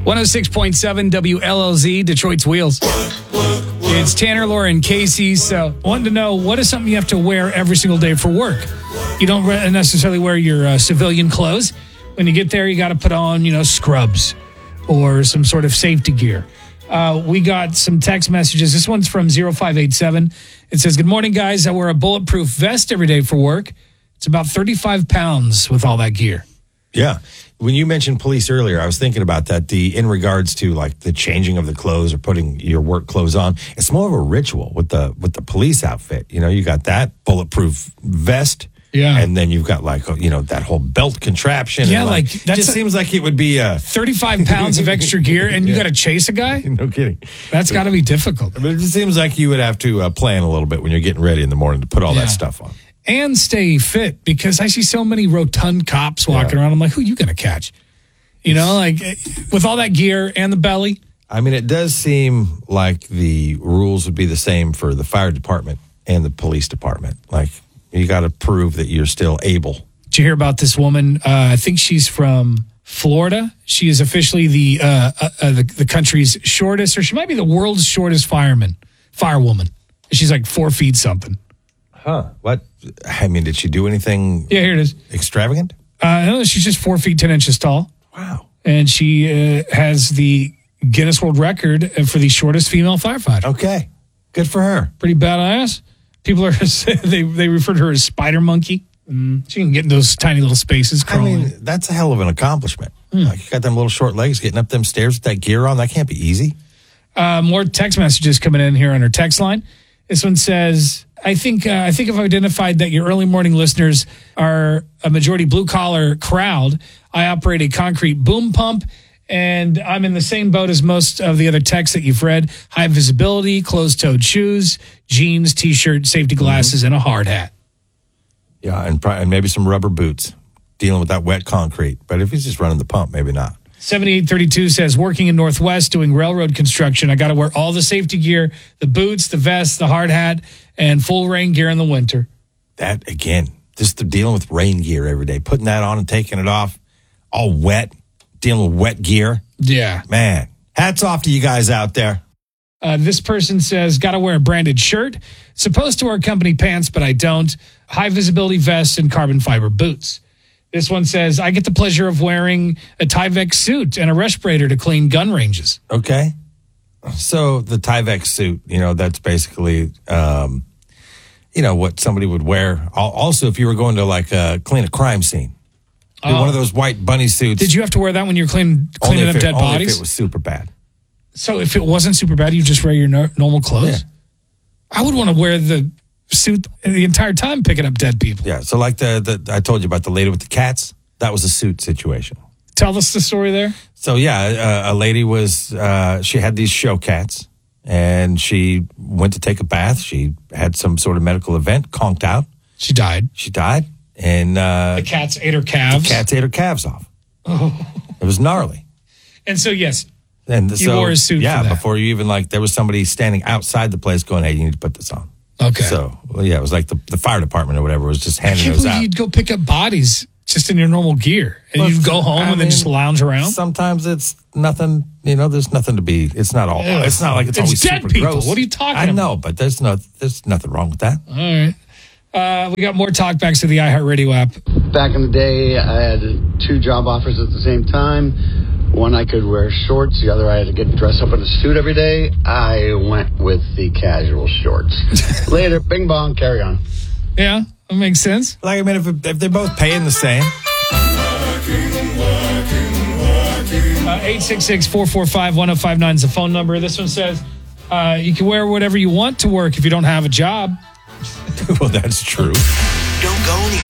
106.7 WLLZ, Detroit's Wheels. It's Tanner, Laura, and Casey. So I wanted to know, what is something you have to wear every single day for work? You don't necessarily wear your civilian clothes. When you get there, you got to put on, scrubs or some sort of safety gear. We got some text messages. This one's from 0587. It says, "Good morning, guys. I wear a bulletproof vest every day for work. It's about 35 pounds with all that gear." Yeah. When you mentioned police earlier, I was thinking about that. In regards to like the changing of the clothes or putting your work clothes on, it's more of a ritual with the police outfit. You got that bulletproof vest. Yeah. And then you've got that whole belt contraption. Yeah, and that just seems like it would be 35 pounds of extra gear and you got to chase a guy? No kidding. That's got to be difficult. But it just seems like you would have to plan a little bit when you're getting ready in the morning to put all that stuff on. And stay fit, because I see so many rotund cops walking around. I'm like, who you going to catch? With all that gear and the belly. I mean, it does seem like the rules would be the same for the fire department and the police department. Like, you got to prove that you're still able. Did you hear about this woman? I think she's from Florida. She is officially the country's shortest, or she might be the world's shortest firewoman. She's like 4 feet something. Huh. What? I mean, did she do anything here it is. Extravagant? No, she's just 4 feet 10 inches tall. Wow. And she has the Guinness World Record for the shortest female firefighter. Okay. Good for her. Pretty badass. People are they refer to her as Spider Monkey. She can get in those tiny little spaces crawling. I mean, that's a hell of an accomplishment. Like, you got them little short legs getting up them stairs with that gear on. That can't be easy. More text messages coming in here on our text line. This one says, I think I've identified that your early morning listeners are a majority blue-collar crowd. I operate a concrete boom pump, and I'm in the same boat as most of the other texts that you've read. High visibility, closed-toed shoes, jeans, T-shirt, safety glasses, and a hard hat. Yeah, and maybe some rubber boots, dealing with that wet concrete. But if he's just running the pump, maybe not. 7832 says, working in Northwest doing railroad construction, I got to wear all the safety gear, the boots, the vest, the hard hat, and full rain gear in the winter. That, again, just dealing with rain gear every day, putting that on and taking it off, all wet, dealing with wet gear. Yeah. Man, hats off to you guys out there. This person says, got to wear a branded shirt. Supposed to wear company pants, but I don't. High visibility vest and carbon fiber boots. This one says, I get the pleasure of wearing a Tyvek suit and a respirator to clean gun ranges. Okay. So the Tyvek suit, that's basically, what somebody would wear. Also, if you were going to clean a crime scene. One of those white bunny suits. Did you have to wear that when you're cleaning up dead bodies? Only if it was super bad. So if it wasn't super bad, you just wear your normal clothes? Yeah. I would want to wear the suit the entire time picking up dead people. Yeah, so like I told you about the lady with the cats, that was a suit situation. Tell us the story there. So yeah, a lady she had these show cats, and she went to take a bath. She had some sort of medical event, conked out. She died. And the cats ate her calves. The cats ate her calves off. Oh. It was gnarly. And so, yes, you wore a suit for that. Before you even there was somebody standing outside the place going, hey, you need to put this on. Okay. So, it was like the fire department or whatever was just handing those out. I can't believe you'd go pick up bodies just in your normal gear. And you'd go home and then just lounge around. Sometimes it's nothing, there's nothing to be, it's not all, it's not like it's always dead super people. gross. What are you talking about? I know, but there's nothing wrong with that. All right. We got more talkbacks to the iHeartRadio app. Back in the day, I had 2 job offers at the same time. One, I could wear shorts. The other, I had to get dressed up in a suit every day. I went with the casual shorts. Later, bing bong, carry on. Yeah, that makes sense. If they're both paying the same. 866-445-1059 is the phone number. This one says, you can wear whatever you want to work if you don't have a job. Well, that's true. Don't go anywhere.